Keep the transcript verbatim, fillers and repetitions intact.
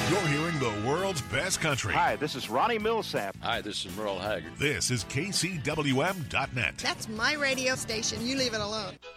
You're hearing the world's best country. Hi, this is Ronnie Millsap. Hi, this is Merle Haggard. This is K C W M dot net. That's my radio station. You leave it alone.